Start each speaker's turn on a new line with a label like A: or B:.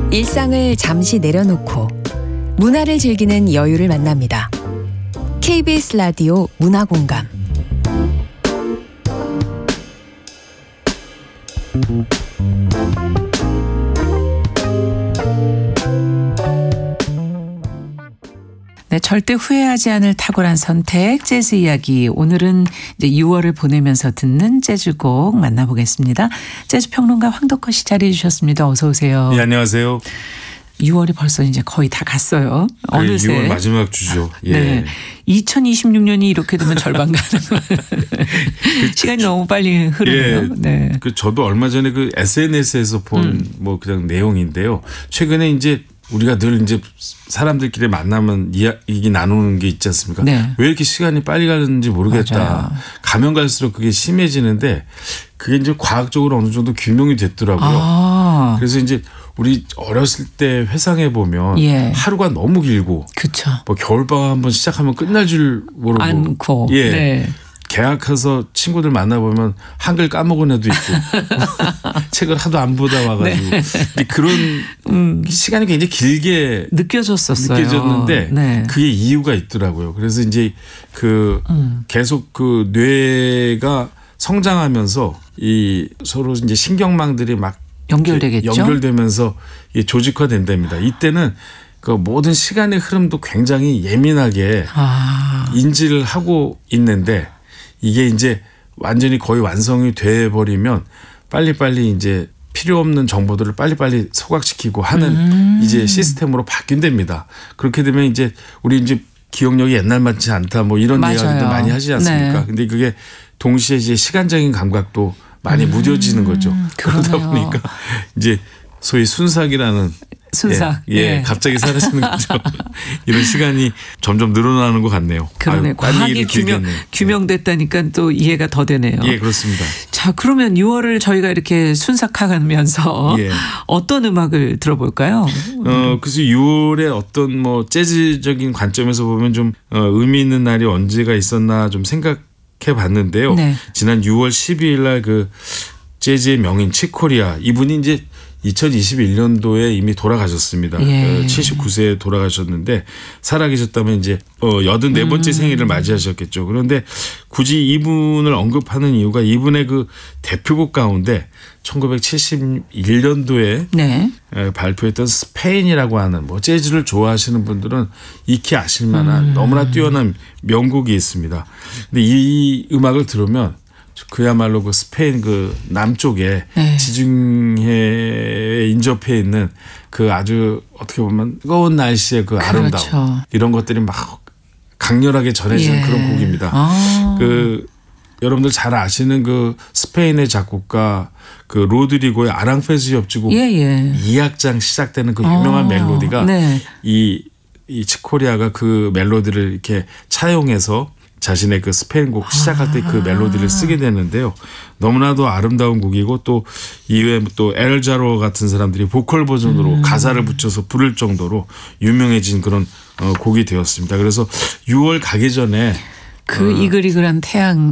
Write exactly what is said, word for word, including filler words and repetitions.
A: 일상을 잠시 내려놓고 문화를 즐기는 여유를 만납니다. 케이비에스 라디오 문화공감.
B: 네, 절대 후회하지 않을 탁월한 선택, 재즈 이야기. 오늘은 이제 유월을 보내면서 듣는 재즈곡 만나보겠습니다. 재즈 평론가 황덕호 씨 자리해 주셨습니다. 어서 오세요.
C: 네, 안녕하세요.
B: 유월이 벌써 이제 거의 다 갔어요. 어느새.
C: 유월 마지막 주죠. 예.
B: 네. 이천이십육 년이 이렇게 되면 절반 가는 그, 시간이 너무 빨리 흐르네요.
C: 예.
B: 네.
C: 그 저도 얼마 전에 그 에스엔에스에서 본 뭐
B: 음.
C: 그냥 내용인데요. 최근에 이제 우리가 늘 이제 사람들끼리 만나면 이야기 나누는 게 있지 않습니까?
B: 네.
C: 왜 이렇게 시간이 빨리 가는지 모르겠다.
B: 맞아요.
C: 가면 갈수록 그게 심해지는데 그게 이제 과학적으로 어느 정도 규명이 됐더라고요.
B: 아.
C: 그래서 이제 우리 어렸을 때 회상해 보면
B: 예.
C: 하루가 너무 길고
B: 그렇죠.
C: 뭐 겨울방학 한번 시작하면 끝날 줄 모르고
B: 않고.
C: 예.
B: 네.
C: 개학해서 친구들 만나보면 한글 까먹은 애도 있고 책을 하도 안 보다 와가지고
B: 네.
C: 그런
B: 음.
C: 시간이 굉장히 길게
B: 느껴졌었어요.
C: 느껴졌는데
B: 네.
C: 그게 이유가 있더라고요. 그래서 이제 그
B: 음.
C: 계속 그 뇌가 성장하면서 이 서로 이제 신경망들이 막
B: 연결되겠죠.
C: 연결되면서 이게 조직화된답니다. 이때는 그 모든 시간의 흐름도 굉장히 예민하게
B: 아.
C: 인지를 하고 있는데 이게 이제 완전히 거의 완성이 돼 버리면 빨리빨리 이제 필요 없는 정보들을 빨리빨리 소각시키고 하는
B: 음.
C: 이제 시스템으로 바뀐답니다. 그렇게 되면 이제 우리 이제 기억력이 옛날 같지 않다 뭐 이런
B: 맞아요.
C: 이야기도 많이 하지 않습니까?
B: 네.
C: 근데 그게 동시에 이제 시간적인 감각도 많이 음. 무뎌지는 거죠.
B: 그러네요.
C: 그러다 보니까 이제 소위 순삭이라는
B: 순삭.
C: 예, 예,
B: 예.
C: 갑자기 사라지는 거죠. 이런 시간이 점점 늘어나는 것 같네요.
B: 그러네.
C: 아유, 딴
B: 과학이
C: 얘기를
B: 규명,
C: 길겠네요.
B: 규명됐다니까 또 이해가 더 되네요.
C: 예, 그렇습니다.
B: 자, 그러면 유월을 저희가 이렇게 순삭하면서
C: 예.
B: 어떤 음악을 들어볼까요?
C: 어, 그래서 유월에 어떤 뭐 재즈적인 관점에서 보면 좀 어, 의미 있는 날이 언제가 있었나 좀 생각해 봤는데요.
B: 네.
C: 지난 유월 십이일 날 그 재즈의 명인 치코리아 이분이 이제 이천이십일 년도에 이미 돌아가셨습니다.
B: 예.
C: 칠십구 세에 돌아가셨는데 살아계셨다면 이제 어 여든네 번째
B: 음.
C: 생일을 맞이하셨겠죠. 그런데 굳이 이분을 언급하는 이유가 이분의 그 대표곡 가운데 천구백칠십일 년도에
B: 네.
C: 발표했던 스페인이라고 하는 뭐 재즈를 좋아하시는 분들은 익히 아실 만한
B: 음.
C: 너무나 뛰어난 명곡이 있습니다. 근데 이 음악을 들으면 그야말로 그 스페인 그 남쪽에
B: 네.
C: 지중해에 인접해 있는 그 아주 어떻게 보면 뜨거운 날씨의 그 아름다움
B: 그렇죠.
C: 이런 것들이 막 강렬하게 전해지는
B: 예.
C: 그런 곡입니다.
B: 아.
C: 그 여러분들 잘 아시는 그 스페인의 작곡가 그 로드리고의 아랑페스 협주곡
B: 예, 예.
C: 이 악장 시작되는 그 유명한
B: 아.
C: 멜로디가
B: 네.
C: 이, 이 치코리아가 그 멜로디를 이렇게 차용해서 자신의 그 스페인 곡 시작할 때 그
B: 아.
C: 멜로디를 쓰게 되는데요. 너무나도 아름다운 곡이고 또 이외에 또 엘자로 같은 사람들이 보컬 버전으로
B: 음.
C: 가사를 붙여서 부를 정도로 유명해진 그런 어, 곡이 되었습니다. 그래서 유월 가기 전에
B: 그
C: 어.
B: 이글이글한 태양